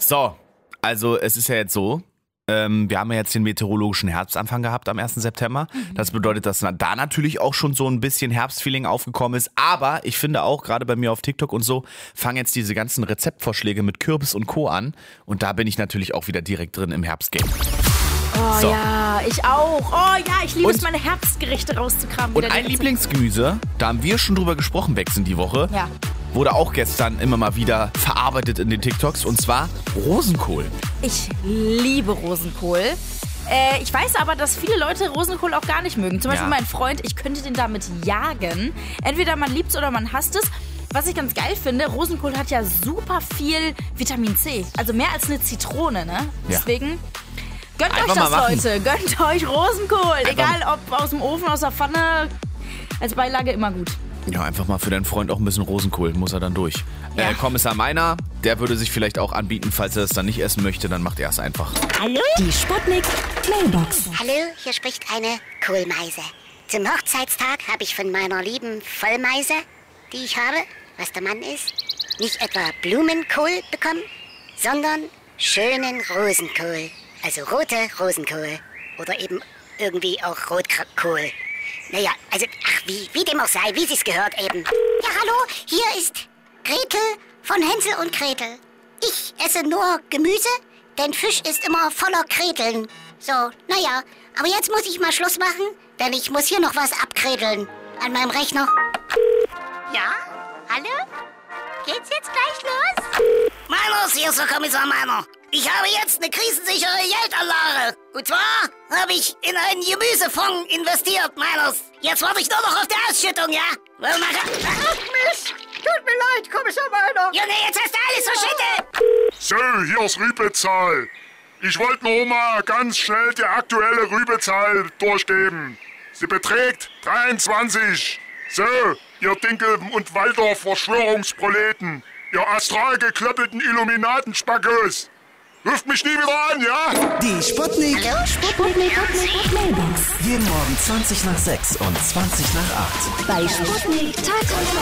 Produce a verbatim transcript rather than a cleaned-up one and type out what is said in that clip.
So, also es ist ja jetzt so, ähm, wir haben ja jetzt den meteorologischen Herbstanfang gehabt am ersten September. Das bedeutet, dass da natürlich auch schon so ein bisschen Herbstfeeling aufgekommen ist. Aber ich finde auch, gerade bei mir auf TikTok und so, fangen jetzt diese ganzen Rezeptvorschläge mit Kürbis und Co. an. Und da bin ich natürlich auch wieder direkt drin im Herbstgame. Oh So. ja, ich auch. Oh ja, ich liebe Und- es, meine Herbstgerichte rauszukramen. Und wieder ein die Lieblingsgemüse, da haben wir schon drüber gesprochen, wechseln die Woche, Ja. wurde auch gestern immer mal wieder verarbeitet in den TikToks. Und zwar Rosenkohl. Ich liebe Rosenkohl. Äh, ich weiß aber, dass viele Leute Rosenkohl auch gar nicht mögen. Zum Beispiel Ja. mein Freund, ich könnte den damit jagen. Entweder man liebt es oder man hasst es. Was ich ganz geil finde, Rosenkohl hat ja super viel Vitamin C. Also mehr als eine Zitrone, ne? Ja. Deswegen gönnt Einfach euch das, mal machen. Leute. Gönnt euch Rosenkohl. Einfach- Egal ob aus dem Ofen, aus der Pfanne. Als Beilage immer gut. Ja, einfach mal für deinen Freund auch ein bisschen Rosenkohl, muss er dann durch. Ja. Äh, Kommissar Meiner, der würde sich vielleicht auch anbieten, falls er es dann nicht essen möchte, dann macht er es einfach. Hallo? Die Sputnik Mailbox. Hallo, hier spricht eine Kohlmeise. Zum Hochzeitstag habe ich von meiner lieben Vollmeise, die ich habe, was der Mann ist, nicht etwa Blumenkohl bekommen, sondern schönen Rosenkohl. Also rote Rosenkohl. Oder eben irgendwie auch Rotkohl. Naja, also, ach, wie, wie dem auch sei, wie sich's gehört eben. Ja, hallo, hier ist Gretel von Hänsel und Gretel. Ich esse nur Gemüse, denn Fisch ist immer voller Kreteln. So, naja, aber jetzt muss ich mal Schluss machen, denn ich muss hier noch was abkredeln an meinem Rechner. Ja? Hallo? Geht's jetzt gleich los? Meiners, hier ist der Kommissar Meiner. Ich habe jetzt eine krisensichere Geldanlage. Und zwar habe ich in einen Gemüsefonds investiert, Meiners. Jetzt warte ich nur noch auf die Ausschüttung, ja? Weil nachher... Ach, Mist! Tut mir leid, Kommissar Meiner. Ja, nee, jetzt hast du alles verschüttet. So, hier ist Rübezahl. Ich wollte nur mal ganz schnell die aktuelle Rübezahl durchgeben. Sie beträgt dreiundzwanzig. So, ihr Dinkel- und Waldorf-Verschwörungsproleten. Ihr astral geklöppelten Illuminatenspackos. Ruft mich nie wieder an, ja? Die Sputnik. Hallo, Sputnik. Mailbox. Jeden Morgen zwanzig nach sechs und zwanzig nach acht. Bei Sputnik Tag und